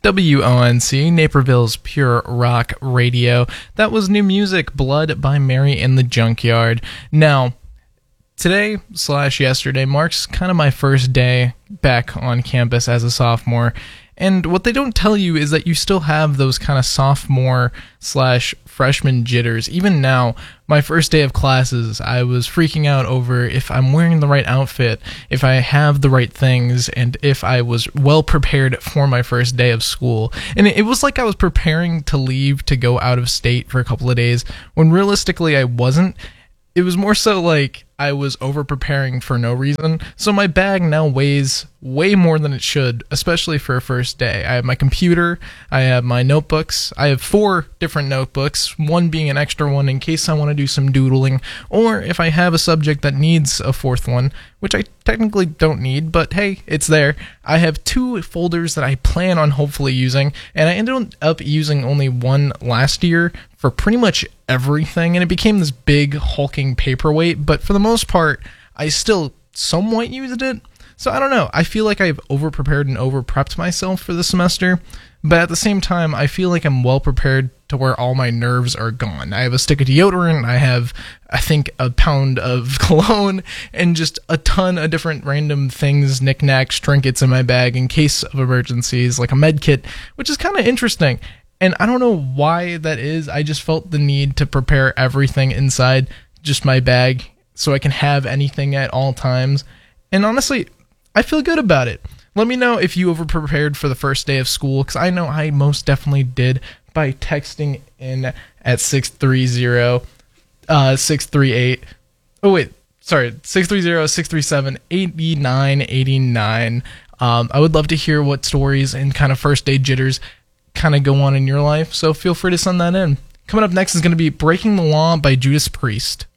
WONC, Naperville's Pure Rock Radio. That was new music, Blood by Mary in the Junkyard. Now, today/yesterday marks kind of my first day back on campus as a sophomore. And what they don't tell you is that you still have those kind of sophomore/freshman jitters. Even now, my first day of classes, I was freaking out over if I'm wearing the right outfit, if I have the right things, and if I was well prepared for my first day of school. And it was like I was preparing to leave to go out of state for a couple of days, when realistically I wasn't. It was more so like I was over-preparing for no reason. So my bag now weighs way more than it should, especially for a first day. I have my computer, I have my notebooks. I have 4 different notebooks, one being an extra one in case I want to do some doodling, or if I have a subject that needs a 4th one, which I technically don't need, but hey, it's there. I have 2 folders that I plan on hopefully using, and I ended up using only one last year for pretty much everything, and it became this big hulking paperweight, but for the most part, I still somewhat used it. So I don't know, I feel like I've over-prepared and over-prepped myself for the semester, but at the same time, I feel like I'm well-prepared to where all my nerves are gone. I have a stick of deodorant, I have, I think, a pound of cologne, and just a ton of different random things, knickknacks, trinkets in my bag in case of emergencies, like a med kit, which is kind of interesting. And I don't know why that is, I just felt the need to prepare everything inside just my bag so I can have anything at all times. And honestly, I feel good about it. Let me know if you over-prepared for the first day of school, because I know I most definitely did by texting in at 630-638. Oh, wait. Sorry, 630-637-8989. I would love to hear what stories and kind of first day jitters kind of go on in your life, so feel free to send that in. Coming up next is going to be Breaking the Law by Judas Priest.